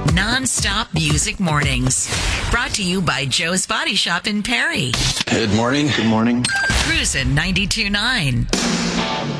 Non-stop music mornings. Brought to you by Joe's Body Shop in Perry. Good morning. Good morning. Cruisin' 92.9.